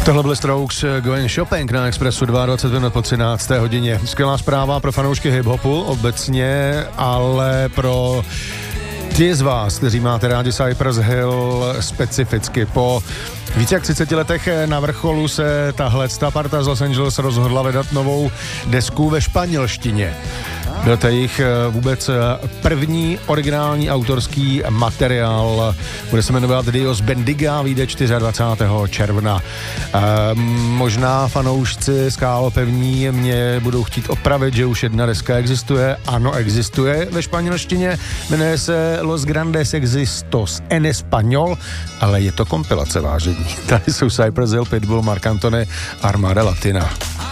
Tohle byly Strokes Going Shopping na Expressu 22 minut po 13. hodině. Skvělá zpráva pro fanoušky hip-hopu obecně, ale pro ti z vás, kteří máte rádi Cypress Hill specificky. Po více jak 30 letech na vrcholu se tahle parta z Los Angeles rozhodla vydat novou desku ve španělštině. Byl to jejich vůbec první originální autorský materiál. Bude se jmenovat Dios Bendiga, vyjde 24. června. Možná fanoušci skálopevní mě budou chtít opravit, že už jedna deska existuje. Ano, existuje ve španělštině. Jmenuje se Los Grandes Existos en Español, ale je to kompilace, vážení. Tady jsou Cypress Hill, Pitbull, Marc Anthony, Armada Latina.